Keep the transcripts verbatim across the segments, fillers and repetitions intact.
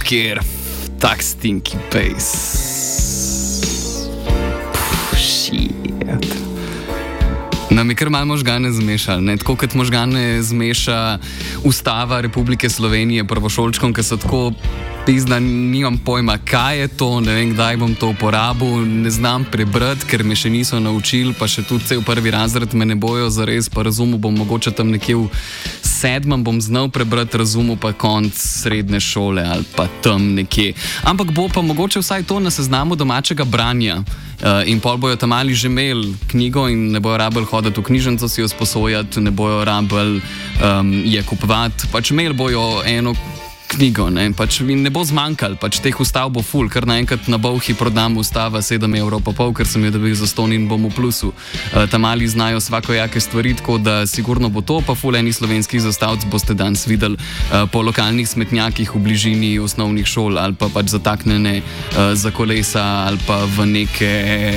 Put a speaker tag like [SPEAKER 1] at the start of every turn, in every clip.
[SPEAKER 1] kjer tak stinky bass. Shit. Nam je kar malo možgane zmešali, ne? Tako kot možgane zmeša Ustava Republike Slovenije prvošolčkom, ki so tako pizda, nimam pojma, kaj je to, ne vem, kdaj bom to uporabil, ne znam prebrati, ker me še niso naučili, pa še tudi cel prvi razred me ne bojo zares, pa razumel bom mogoče tam nekje v sedmem bom znal prebrati, razumel pa konc srednje šole ali pa tam nekje. Ampak bo pa mogoče vsaj to na seznamu domačega branja. Uh, in pol bojo tam mali že imeli knjigo in ne bojo rabili hoditi v knjižnico si jo sposojati, ne bojo rabili um, je kupovati, pač imeli bojo eno knjigo, ne, pač ne bo zmanjkalo, pač teh ustav bo ful, ker naenkrat na Bolhi prodam ustava sedem evrov pa pol, ker sem jo dobil za ston in bom v plusu. Uh, tam mali znajo svakojake stvari, tako da sigurno bo to, pa ful enih slovenskih zastavc boste danes videli uh, po lokalnih smetnjakih v bližini osnovnih šol ali pa pač zataknjene uh, za kolesa ali pa v neke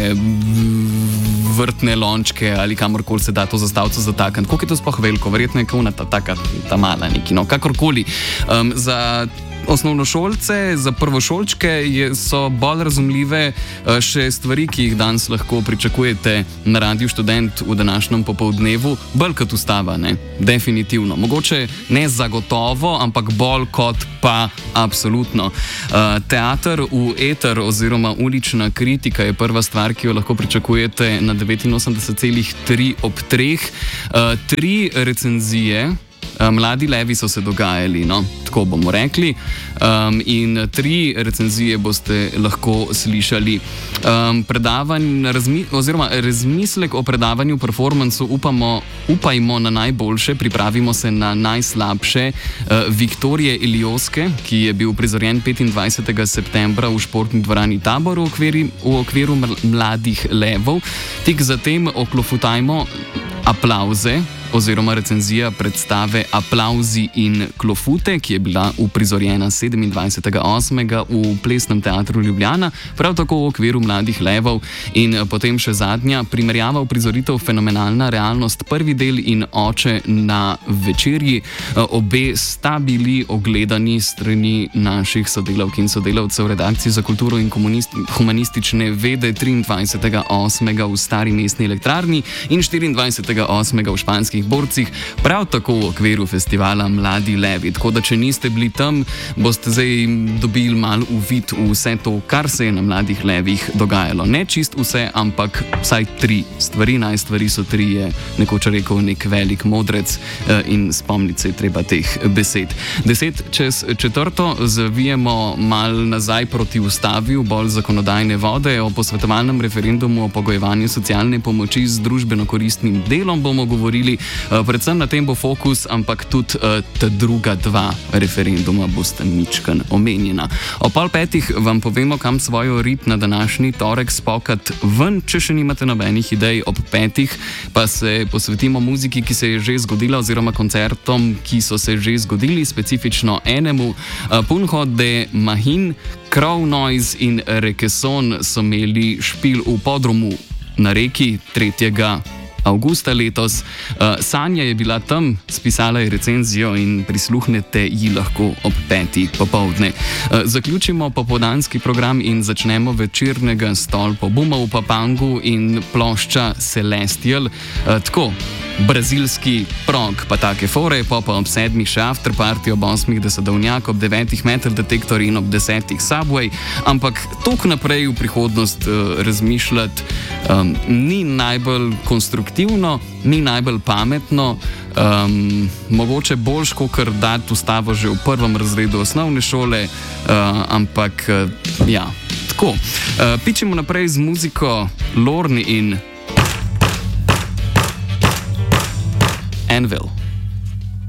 [SPEAKER 1] vrtne lončke ali kamorkoli se da to zastavco zatakniti. Koliko je to sploh veliko? Verjetno je kauna ta taka, ta mala neki, no, kakorkoli. Um, za osnovnošolce, za prvošolčke je, so bolj razumljive uh, še stvari, ki jih danes lahko pričakujete na Radiu Študent v današnjem popoldnevu, bolj kot ustava, ne? Definitivno. Mogoče ne zagotovo, ampak bolj kot pa absolutno. Uh, teater v eter oziroma ulična kritika je prva stvar, ki jo lahko pričakujete na devetinosemdeset celih tri ob treh. Uh, tri recenzije. Mladi levi so se dogajali, no, tako bomo rekli, um, in tri recenzije boste lahko slišali. Um, predavanj, razmi, oziroma razmislek o predavanju performansu upamo, upajmo na najboljše, pripravimo se na najslabše. Uh, Viktorije Ilioske, ki je bil prizorjen petindvajsetega septembra v športni dvorani Tabor v okviru, v okviru Mladih levov. Tik zatem oklofutajmo Aplavze, oziroma recenzija predstave Aplavzi in klofute, ki je bila uprizorjena sedemindvajsetega osmega v Plesnem teatru Ljubljana, prav tako v okviru Mladih levov. In potem še zadnja primerjava uprizoritev Fenomenalna realnost, prvi del in Oče na večerji. Obe sta bili ogledani strani naših sodelavk in sodelavcev redakcije za kulturo in humanistične vede triindvajsetega osmega v Stari mestni elektrarni in štiriindvajsetega osmega v Španskih borcih, prav tako v okviru festivala Mladi levi. Tako da, če niste bili tam, boste zdaj dobili mal uvid v vse to, kar se je na Mladih levih dogajalo. Ne čist vse, ampak vsaj tri stvari. Naj stvari so tri, je nekoč rekel nek velik modrec in spomniti se je treba teh besed. Deset čez četrto zavijemo mal nazaj proti ustavi, bolj zakonodajne vode. O posvetovalnem referendumu o pogojevanju socialne pomoči z družbeno koristnim delom bomo govorili. Predvsem na tem bo fokus, ampak tudi ta druga dva referenduma bosta ničkan omenjena. O pol petih vam povemo, kam svojo rit na današnji torek spokat ven, če še nimate nobenih idej. Ob petih pa se posvetimo muziki, ki se je že zgodila, oziroma koncertom, ki so se že zgodili, specifično enemu. Punho de Mahin, Crow Noise in Rekeson so imeli špil v Podrumu na Reki tretjega avgusta letos. Uh, Sanja je bila tam, spisala je recenzijo in prisluhnete ji lahko ob peti popoldne. Uh, zaključimo popoldanski program in začnemo večernega stolpa Buma v Papangu in plošča Celestial. Uh, tako, brazilski prog, pa take fore, pa pa ob sedmih še afterparty, ob osmih desadovnjak, ob devetih metal detektor in ob desetih subway, ampak tok naprej v prihodnost uh, razmišljati um, ni najbolj konstruktivno, ni najbolj pametno, um, mogoče boljš, kakor dati ustavo že v prvem razredu osnovne šole, uh, ampak uh, ja, tako. Uh, pičemo naprej z muziko Lorne in Anvil.